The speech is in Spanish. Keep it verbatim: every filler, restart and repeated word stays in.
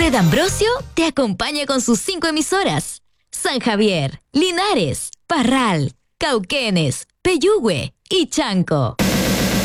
Fred Ambrosio te acompaña con sus cinco emisoras: San Javier, Linares, Parral, Cauquenes, Peyúgue y Chanco.